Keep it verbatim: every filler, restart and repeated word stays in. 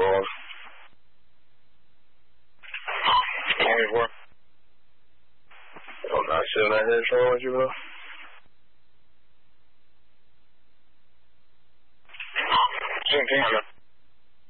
on. twenty-four. Oh, nine seven nine here, showing what you know. Same thing, man.